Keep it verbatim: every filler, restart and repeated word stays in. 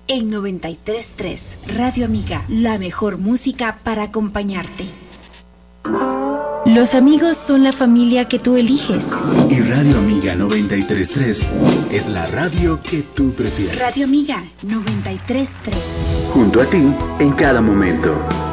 En noventa y tres punto tres, Radio Amiga, la mejor música para acompañarte. Los amigos son la familia que tú eliges. Y Radio Amiga noventa y tres punto tres es la radio que tú prefieres. Radio Amiga noventa y tres punto tres. Junto a ti en cada momento.